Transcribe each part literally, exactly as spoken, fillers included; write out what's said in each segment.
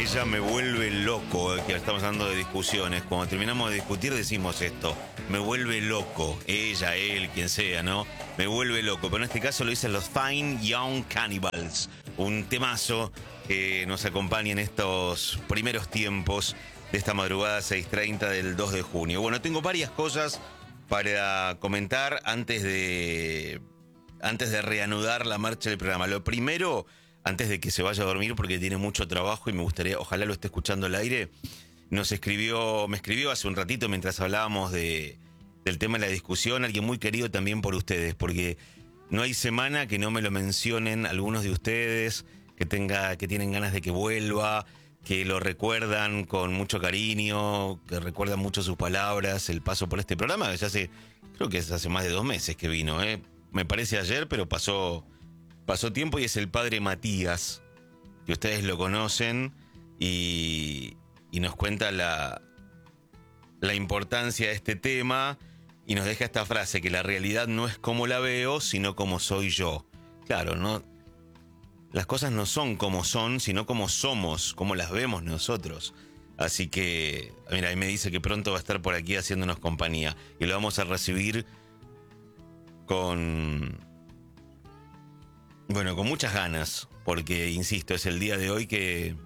Ella me vuelve loco, que estamos hablando de discusiones. Cuando terminamos de discutir decimos esto, me vuelve loco. Ella, él, quien sea, ¿no? Me vuelve loco. Pero en este caso lo dicen los Fine Young Cannibals. Un temazo que nos acompaña en estos primeros tiempos de esta madrugada seis treinta del dos de junio. Bueno, tengo varias cosas para comentar antes de, antes de reanudar la marcha del programa. Lo primero, antes de que se vaya a dormir porque tiene mucho trabajo y me gustaría, ojalá lo esté escuchando al aire, nos escribió, me escribió hace un ratito mientras hablábamos de, del tema de la discusión, alguien muy querido también por ustedes, porque no hay semana que no me lo mencionen algunos de ustedes, que tenga, que tienen ganas de que vuelva, que lo recuerdan con mucho cariño, que recuerdan mucho sus palabras, el paso por este programa, que ya hace, creo que es hace más de dos meses que vino, ¿eh? Me parece ayer, pero pasó... Pasó tiempo y es el padre Matías, que ustedes lo conocen, y, y nos cuenta la, la importancia de este tema y nos deja esta frase, que la realidad no es como la veo, sino como soy yo. Claro, no, las cosas no son como son, sino como somos, como las vemos nosotros. Así que, mira, ahí me dice que pronto va a estar por aquí haciéndonos compañía y lo vamos a recibir con... Bueno, con muchas ganas, porque, insisto, es el día de hoy que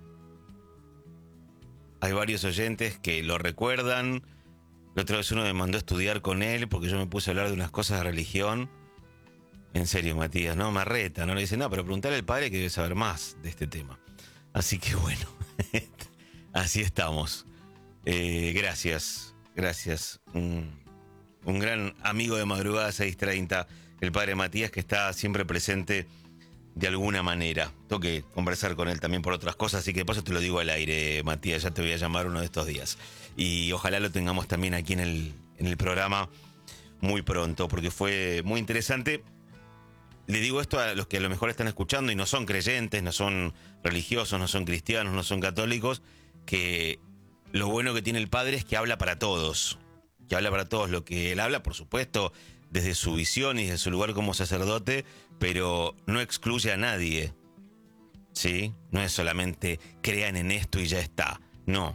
hay varios oyentes que lo recuerdan. La otra vez uno me mandó a estudiar con él porque yo me puse a hablar de unas cosas de religión. En serio, Matías, no, me reta, no le dice, no, pero preguntale al padre que debe saber más de este tema. Así que bueno, así estamos. Eh, gracias, gracias. Un, un gran amigo de madrugada seis treinta, el padre Matías, que está siempre presente de alguna manera. Tengo que conversar con él también por otras cosas, así que de paso te lo digo al aire, Matías, ya te voy a llamar uno de estos días. Y ojalá lo tengamos también aquí en el, en el programa muy pronto, porque fue muy interesante. Le digo esto a los que a lo mejor están escuchando y no son creyentes, no son religiosos, no son cristianos, no son católicos, que lo bueno que tiene el padre es que habla para todos, que habla para todos. Lo que él habla, por supuesto, desde su visión y desde su lugar como sacerdote, pero no excluye a nadie, ¿sí? No es solamente crean en esto y ya está, no.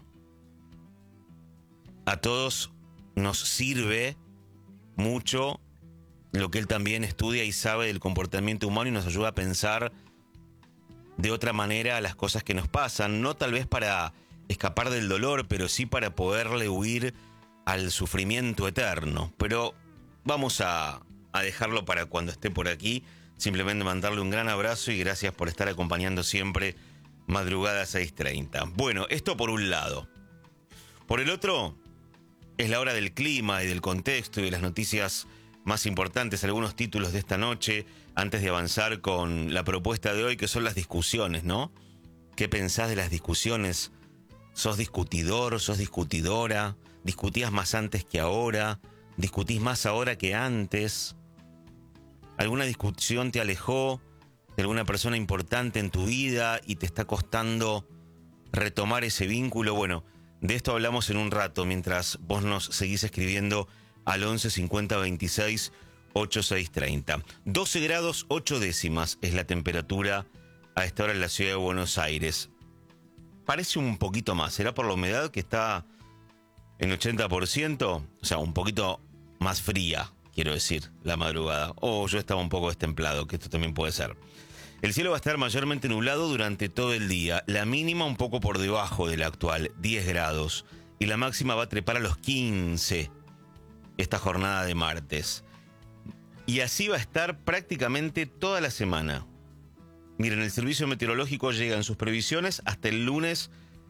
A todos nos sirve mucho lo que él también estudia y sabe del comportamiento humano y nos ayuda a pensar de otra manera las cosas que nos pasan, no tal vez para escapar del dolor, pero sí para poderle huir al sufrimiento eterno. Pero vamos a, a dejarlo para cuando esté por aquí. Simplemente mandarle un gran abrazo y gracias por estar acompañando siempre Madrugada seis treinta. Bueno, esto por un lado. Por el otro, es la hora del clima y del contexto y de las noticias más importantes, algunos títulos de esta noche, antes de avanzar con la propuesta de hoy, que son las discusiones, ¿no? ¿Qué pensás de las discusiones? ¿Sos discutidor? ¿Sos discutidora? ¿Discutías más antes que ahora? ¿Discutís más ahora que antes? ¿Alguna discusión te alejó de alguna persona importante en tu vida y te está costando retomar ese vínculo? Bueno, de esto hablamos en un rato, mientras vos nos seguís escribiendo al once cincuenta veintiséis ochenta y seis treinta. doce grados ocho décimas es la temperatura a esta hora en la ciudad de Buenos Aires. Parece un poquito más, ¿será por la humedad que está en ochenta por ciento? O sea, un poquito más fría, quiero decir, la madrugada. O yo estaba un poco destemplado, que esto también puede ser. El cielo va a estar mayormente nublado durante todo el día. La mínima un poco por debajo de la actual, diez grados. Y la máxima va a trepar a los quince esta jornada de martes. Y así va a estar prácticamente toda la semana. Miren, el servicio meteorológico llega en sus previsiones hasta el lunes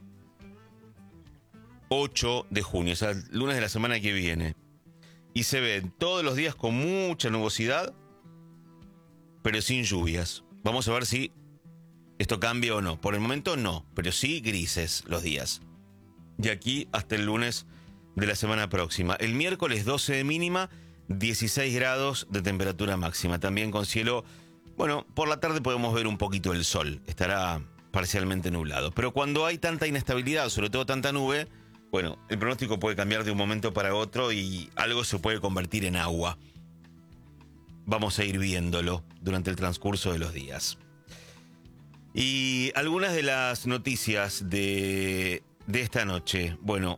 ocho de junio, o sea, el lunes de la semana que viene. Y se ven todos los días con mucha nubosidad, pero sin lluvias. Vamos a ver si esto cambia o no. Por el momento no, pero sí grises los días. De aquí hasta el lunes de la semana próxima. El miércoles doce de mínima, dieciséis grados de temperatura máxima. También con cielo, bueno, por la tarde podemos ver un poquito el sol. Estará parcialmente nublado. Pero cuando hay tanta inestabilidad, sobre todo tanta nube, bueno, el pronóstico puede cambiar de un momento para otro y algo se puede convertir en agua. Vamos a ir viéndolo durante el transcurso de los días. Y algunas de las noticias de, de esta noche. Bueno,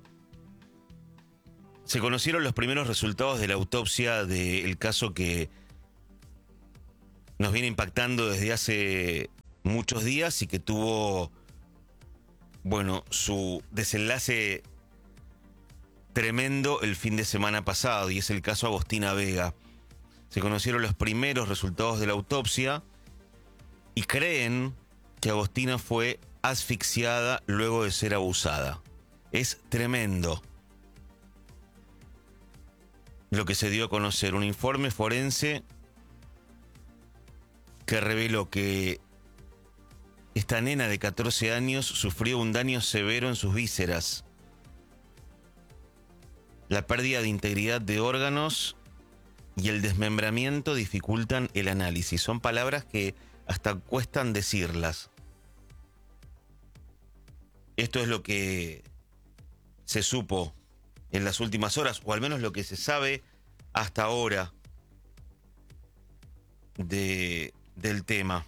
se conocieron los primeros resultados de la autopsia del caso que nos viene impactando desde hace muchos días y que tuvo, bueno, su desenlace tremendo el fin de semana pasado, y es el caso Agostina Vega. Se conocieron los primeros resultados de la autopsia y creen que Agostina fue asfixiada luego de ser abusada. Es tremendo lo que se dio a conocer. Un informe forense que reveló que esta nena de catorce años sufrió un daño severo en sus vísceras. La pérdida de integridad de órganos y el desmembramiento dificultan el análisis. Son palabras que hasta cuestan decirlas. Esto es lo que se supo en las últimas horas, o al menos lo que se sabe hasta ahora de, del tema.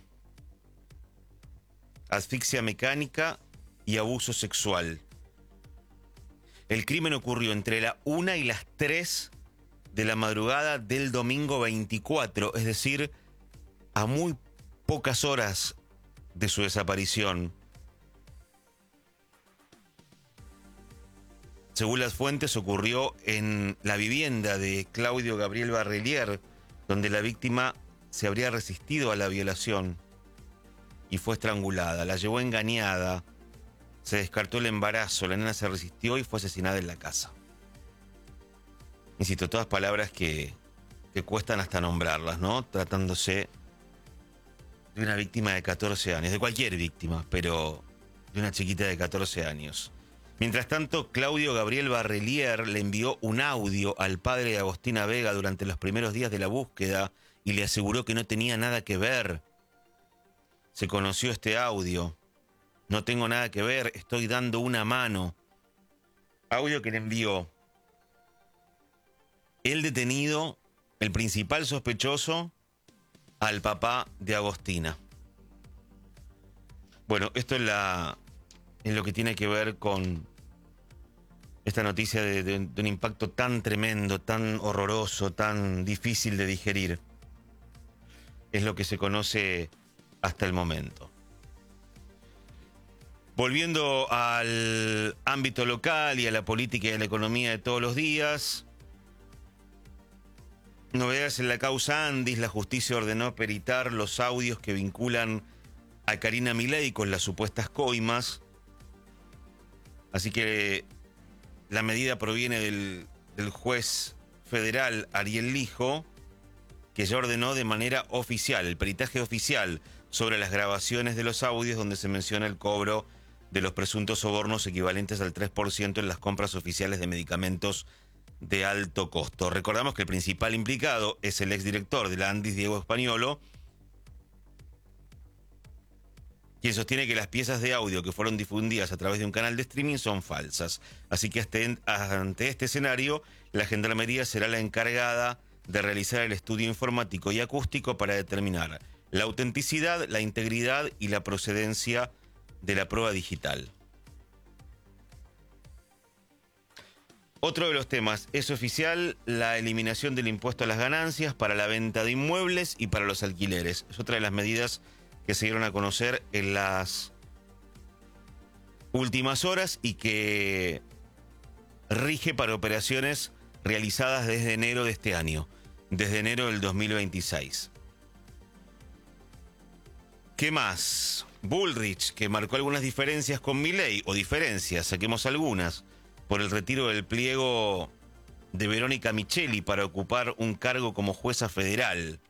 Asfixia mecánica y abuso sexual. El crimen ocurrió entre la una y las tres de la madrugada del domingo veinticuatro, es decir, a muy pocas horas de su desaparición. Según las fuentes, ocurrió en la vivienda de Claudio Gabriel Barrelier, donde la víctima se habría resistido a la violación y fue estrangulada. La llevó engañada, se descartó el embarazo, la nena se resistió y fue asesinada en la casa. Insisto, todas palabras que, que cuestan hasta nombrarlas, ¿no? Tratándose de una víctima de catorce años, de cualquier víctima, pero de una chiquita de catorce años. Mientras tanto, Claudio Gabriel Barrelier le envió un audio al padre de Agostina Vega durante los primeros días de la búsqueda y le aseguró que no tenía nada que ver. Se conoció este audio. No tengo nada que ver, estoy dando una mano. Audio que le envió el detenido, el principal sospechoso, al papá de Agostina. Bueno, esto es la... es lo que tiene que ver con esta noticia de, de, de un impacto tan tremendo, tan horroroso, tan difícil de digerir. Es lo que se conoce hasta el momento. Volviendo al ámbito local y a la política y a la economía de todos los días, novedades en la causa Andis. La justicia ordenó peritar los audios que vinculan a Karina Milei con las supuestas coimas. Así que la medida proviene del, del juez federal Ariel Lijo, que ya ordenó de manera oficial el peritaje oficial sobre las grabaciones de los audios donde se menciona el cobro de los presuntos sobornos equivalentes al tres por ciento en las compras oficiales de medicamentos de alto costo. Recordamos que el principal implicado es el exdirector de la Andis, Diego Españolo, quien sostiene que las piezas de audio que fueron difundidas a través de un canal de streaming son falsas. Así que ante este escenario, la Gendarmería será la encargada de realizar el estudio informático y acústico para determinar la autenticidad, la integridad y la procedencia de la prueba digital. Otro de los temas es oficial: la eliminación del impuesto a las ganancias para la venta de inmuebles y para los alquileres. Es otra de las medidas que se dieron a conocer en las últimas horas y que rige para operaciones realizadas desde enero de este año, desde enero del dos mil veintiséis. ¿Qué más? Bullrich, que marcó algunas diferencias con Milei, o diferencias, saquemos algunas, por el retiro del pliego de Verónica Micheli para ocupar un cargo como jueza federal.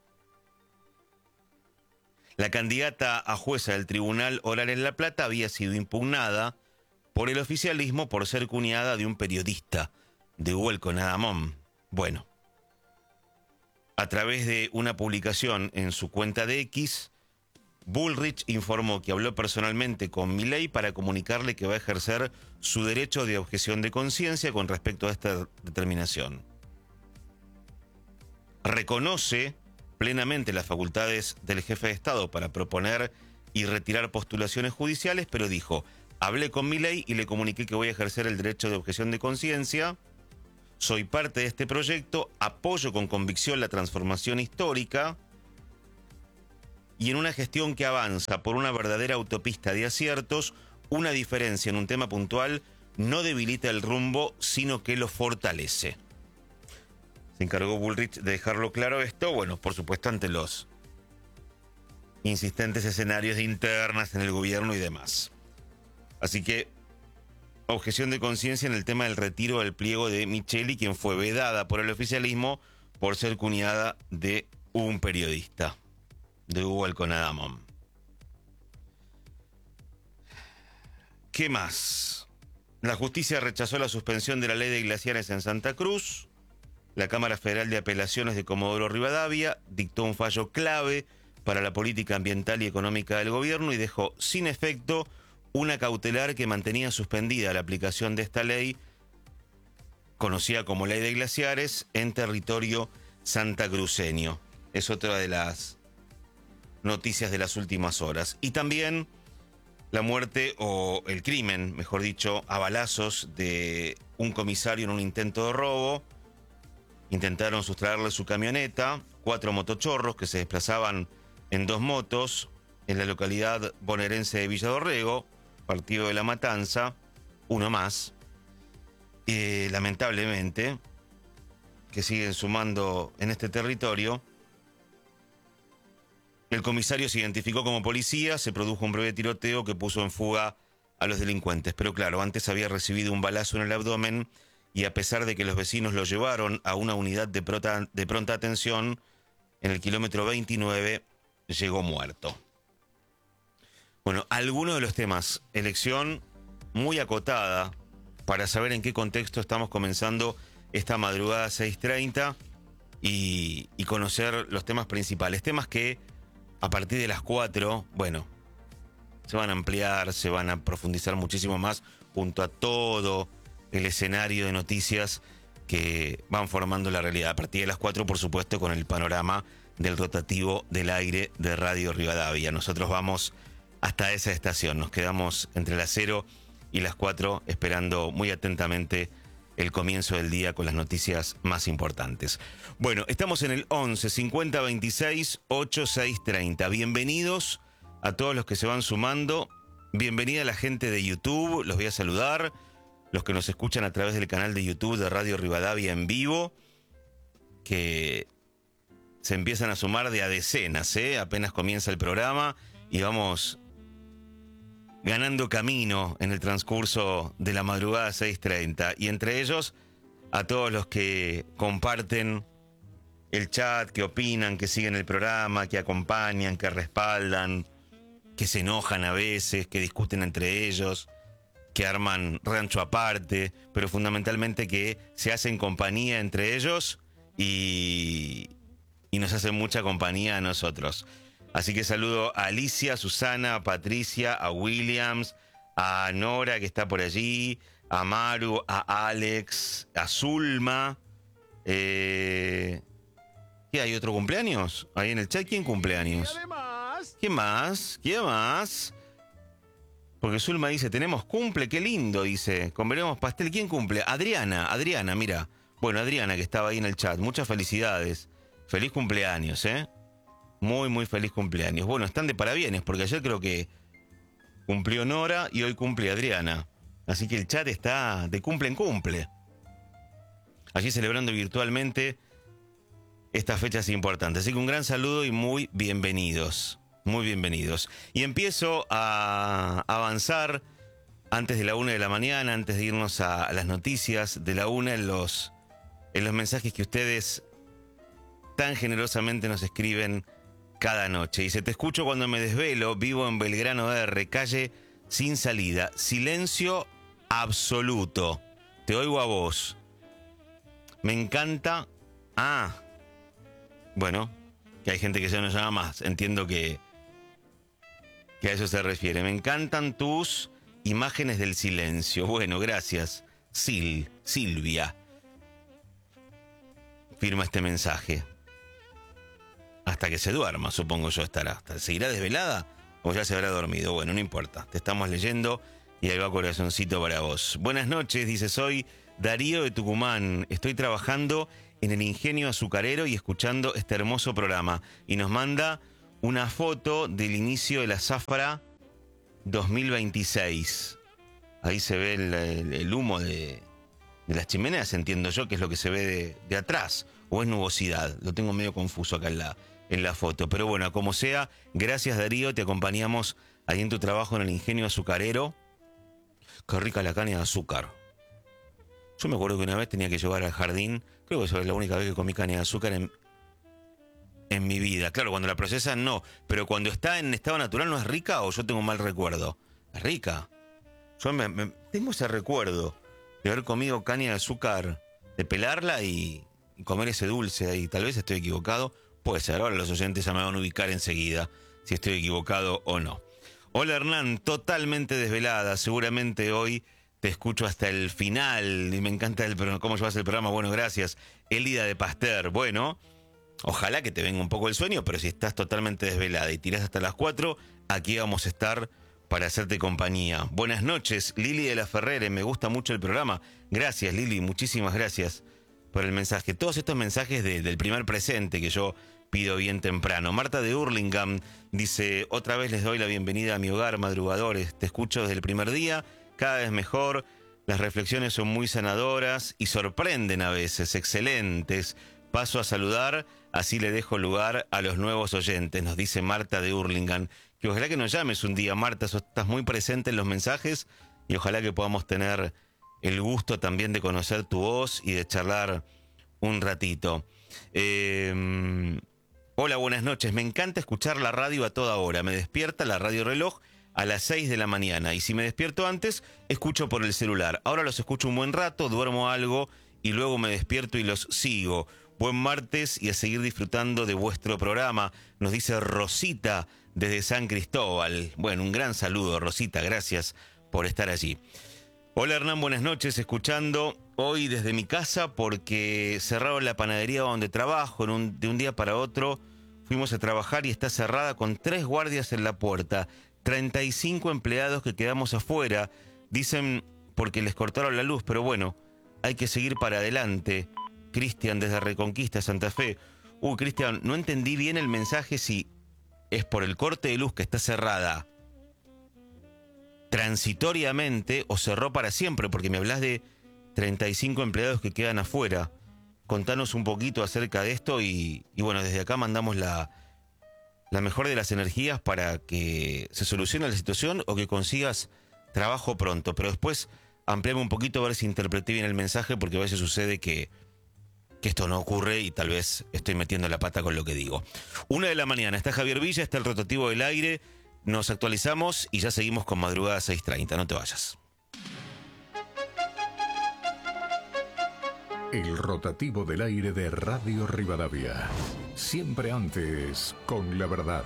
La candidata a jueza del Tribunal Oral en La Plata había sido impugnada por el oficialismo por ser cuñada de un periodista, de Huelco Nadamón. Bueno, a través de una publicación en su cuenta de X, Bullrich informó que habló personalmente con Milei para comunicarle que va a ejercer su derecho de objeción de conciencia con respecto a esta determinación. Reconoce plenamente las facultades del jefe de Estado para proponer y retirar postulaciones judiciales, pero dijo, hablé con Milei y le comuniqué que voy a ejercer el derecho de objeción de conciencia, soy parte de este proyecto, apoyo con convicción la transformación histórica y en una gestión que avanza por una verdadera autopista de aciertos, una diferencia en un tema puntual no debilita el rumbo, sino que lo fortalece. Se encargó Bullrich de dejarlo claro esto, bueno, por supuesto ante los insistentes escenarios de internas en el gobierno y demás. Así que, objeción de conciencia en el tema del retiro del pliego de Micheli, quien fue vedada por el oficialismo por ser cuñada de un periodista, de Hugo Alconadamón. ¿Qué más? La justicia rechazó la suspensión de la ley de glaciares en Santa Cruz. La Cámara Federal de Apelaciones de Comodoro Rivadavia dictó un fallo clave para la política ambiental y económica del gobierno y dejó sin efecto una cautelar que mantenía suspendida la aplicación de esta ley, conocida como Ley de Glaciares, en territorio santacruceño. Es otra de las noticias de las últimas horas. Y también la muerte, o el crimen, mejor dicho, a balazos de un comisario en un intento de robo. Intentaron sustraerle su camioneta, cuatro motochorros que se desplazaban en dos motos en la localidad bonaerense de Villa Dorrego, partido de La Matanza, uno más. Eh, lamentablemente, que siguen sumando en este territorio. El comisario se identificó como policía, se produjo un breve tiroteo que puso en fuga a los delincuentes. Pero claro, antes había recibido un balazo en el abdomen y a pesar de que los vecinos lo llevaron a una unidad de pronta, de pronta atención, en el kilómetro veintinueve llegó muerto. Bueno, algunos de los temas, elección muy acotada para saber en qué contexto estamos comenzando esta madrugada seis treinta y, y conocer los temas principales. Temas que a partir de las cuatro, bueno, se van a ampliar, se van a profundizar muchísimo más junto a todo el escenario de noticias que van formando la realidad. A partir de las cuatro, por supuesto, con el panorama del rotativo del aire de Radio Rivadavia. Nosotros vamos hasta esa estación. Nos quedamos entre las cero y las cuatro esperando muy atentamente el comienzo del día con las noticias más importantes. Bueno, estamos en el once cincuenta veintiséis ochenta y seis treinta. Bienvenidos a todos los que se van sumando. Bienvenida a la gente de YouTube. Los voy a saludar. Los que nos escuchan a través del canal de YouTube de Radio Rivadavia en vivo, que se empiezan a sumar de a decenas, ¿eh? Apenas comienza el programa y vamos ganando camino en el transcurso de la madrugada seis treinta. Y entre ellos, a todos los que comparten el chat, que opinan, que siguen el programa, que acompañan, que respaldan, que se enojan a veces, que discuten entre ellos, que arman rancho aparte, pero fundamentalmente que se hacen compañía entre ellos y, y nos hacen mucha compañía a nosotros. Así que saludo a Alicia, a Susana, a Patricia, a Williams, a Nora que está por allí, a Maru, a Alex, a Zulma. Eh, ¿Qué hay otro cumpleaños? Ahí en el chat, ¿quién cumpleaños? ¿Quién más? ¿Quién más? Porque Zulma dice, tenemos cumple, qué lindo, dice. Comeremos pastel. ¿Quién cumple? Adriana, Adriana, mira. Bueno, Adriana, que estaba ahí en el chat. Muchas felicidades. Feliz cumpleaños, ¿eh? Muy, muy feliz cumpleaños. Bueno, están de parabienes, porque ayer creo que cumplió Nora y hoy cumple Adriana. Así que el chat está de cumple en cumple. Allí celebrando virtualmente estas fechas importantes. Así que un gran saludo y muy bienvenidos. Muy bienvenidos. Y empiezo a avanzar antes de la una de la mañana, antes de irnos a las noticias de la una, en los, en los mensajes que ustedes tan generosamente nos escriben cada noche. Dice, te escucho cuando me desvelo, vivo en Belgrano R, calle sin salida, silencio absoluto. Te oigo a vos. Me encanta... Ah, bueno, que hay gente que ya no llama más. Entiendo que... que a eso se refiere. Me encantan tus imágenes del silencio. Bueno, gracias. Sil, Silvia. Firma este mensaje. Hasta que se duerma, supongo yo estará. ¿Seguirá desvelada? o ya se habrá dormido. Bueno, no importa, te estamos leyendo y ahí va corazoncito para vos. Buenas noches, dice, soy Darío de Tucumán. Estoy trabajando en el ingenio azucarero y escuchando este hermoso programa. Y nos manda una foto del inicio de la zafra dos mil veintiséis. Ahí se ve el, el, el humo de, de las chimeneas, entiendo yo, que es lo que se ve de, de atrás. O es nubosidad, lo tengo medio confuso acá en la, en la foto. Pero bueno, como sea, gracias Darío, te acompañamos ahí en tu trabajo en el ingenio azucarero. Qué rica la caña de azúcar. Yo me acuerdo que una vez tenía que llevar al jardín, creo que esa es la única vez que comí caña de azúcar en, en mi vida. Claro, cuando la procesan no, pero cuando está en estado natural no es rica o yo tengo un mal recuerdo. Es rica. Yo me, me, tengo ese recuerdo de haber comido caña de azúcar, de pelarla y, y comer ese dulce ahí. Tal vez estoy equivocado, puede ser. Ahora los oyentes ya me van a ubicar enseguida si estoy equivocado o no. Hola Hernán, totalmente desvelada, seguramente hoy te escucho hasta el final y me encanta el programa, cómo llevas el programa. Bueno, gracias. Elida de Pasteur. Bueno, ojalá que te venga un poco el sueño, pero si estás totalmente desvelada y tirás hasta las cuatro, aquí vamos a estar para hacerte compañía. Buenas noches, Lili de la Ferrere. Me gusta mucho el programa. Gracias, Lili. Muchísimas gracias por el mensaje. Todos estos mensajes de, del primer presente que yo pido bien temprano. Marta de Hurlingham dice, otra vez les doy la bienvenida a mi hogar, madrugadores. Te escucho desde el primer día. Cada vez mejor, las reflexiones son muy sanadoras y sorprenden a veces, excelentes. Paso a saludar, así le dejo lugar a los nuevos oyentes, nos dice Marta de Hurlingham. Que ojalá que nos llames un día, Marta, estás muy presente en los mensajes y ojalá que podamos tener el gusto también de conocer tu voz y de charlar un ratito. Eh, hola, buenas noches, me encanta escuchar la radio a toda hora, me despierta la radio reloj a las seis de la mañana y si me despierto antes, escucho por el celular. Ahora los escucho un buen rato, duermo algo y luego me despierto y los sigo. Buen martes y a seguir disfrutando de vuestro programa, nos dice Rosita desde San Cristóbal. Bueno, un gran saludo, Rosita, gracias por estar allí. Hola Hernán, buenas noches, escuchando hoy desde mi casa porque cerraron la panadería donde trabajo, en un, de un día para otro fuimos a trabajar y está cerrada con tres guardias en la puerta. treinta y cinco empleados que quedamos afuera, dicen porque les cortaron la luz, pero bueno, hay que seguir para adelante. Cristian desde Reconquista, Santa Fe. Uy, Cristian, no entendí bien el mensaje si es por el corte de luz que está cerrada transitoriamente o cerró para siempre, porque me hablas de treinta y cinco empleados que quedan afuera. Contanos un poquito acerca de esto y, y bueno, desde acá mandamos la... la mejor de las energías para que se solucione la situación o que consigas trabajo pronto. Pero después ampliame un poquito a ver si interpreté bien el mensaje, porque a veces sucede que, que esto no ocurre y tal vez estoy metiendo la pata con lo que digo. Una de la mañana, está Javier Villa, está el rotativo del aire, nos actualizamos y ya seguimos con Madrugada seis treinta, no te vayas. El rotativo del aire de Radio Rivadavia. Siempre antes, con la verdad.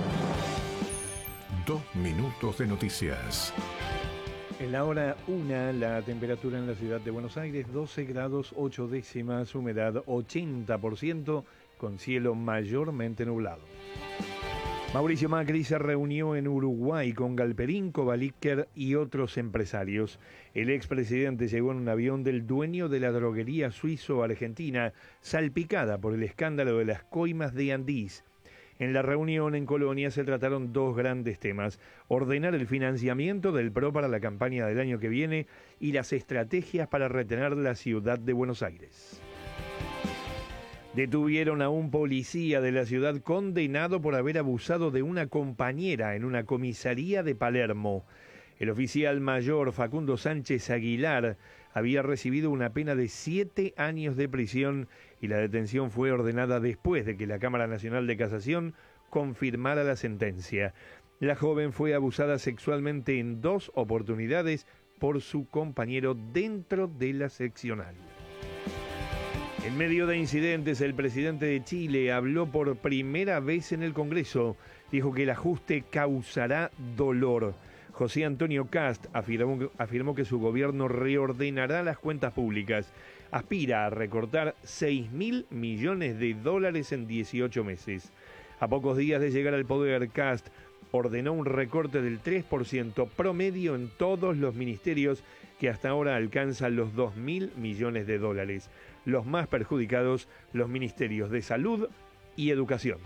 Dos minutos de noticias. En la hora una, la temperatura en la ciudad de Buenos Aires, doce grados ocho décimas, humedad ochenta por ciento, con cielo mayormente nublado. Mauricio Macri se reunió en Uruguay con Galperín, Kovaliker y otros empresarios. El expresidente llegó en un avión del dueño de la droguería suizo-argentina, salpicada por el escándalo de las coimas de Andís. En la reunión en Colonia se trataron dos grandes temas: ordenar el financiamiento del P R O para la campaña del año que viene y las estrategias para retener la ciudad de Buenos Aires. Detuvieron a un policía de la ciudad condenado por haber abusado de una compañera en una comisaría de Palermo. El oficial mayor Facundo Sánchez Aguilar había recibido una pena de siete años de prisión y la detención fue ordenada después de que la Cámara Nacional de Casación confirmara la sentencia. La joven fue abusada sexualmente en dos oportunidades por su compañero dentro de la seccional. En medio de incidentes, el presidente de Chile habló por primera vez en el Congreso. Dijo que el ajuste causará dolor. José Antonio Kast afirmó, afirmó que su gobierno reordenará las cuentas públicas. Aspira a recortar seis mil millones de dólares en dieciocho meses. A pocos días de llegar al poder, Kast ordenó un recorte del tres por ciento promedio en todos los ministerios, que hasta ahora alcanzan los dos mil millones de dólares. Los más perjudicados, los ministerios de Salud y Educación.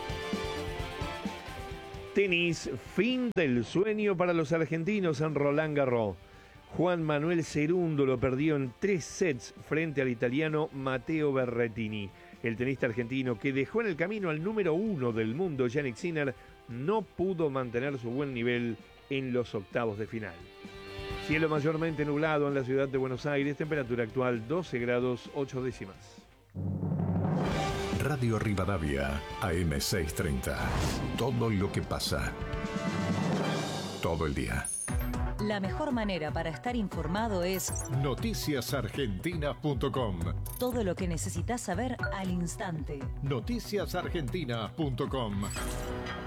Tenis, fin del sueño para los argentinos en Roland Garros. Juan Manuel Cerundo lo perdió en tres sets frente al italiano Matteo Berrettini. El tenista argentino, que dejó en el camino al número uno del mundo, Jannik Sinner, no pudo mantener su buen nivel en los octavos de final. Cielo mayormente nublado en la ciudad de Buenos Aires, temperatura actual doce grados ocho décimas. Radio Rivadavia, A M seiscientos treinta. Todo lo que pasa. Todo el día. La mejor manera para estar informado es noticias argentinas punto com. todo lo que necesitas saber al instante. noticias argentinas punto com.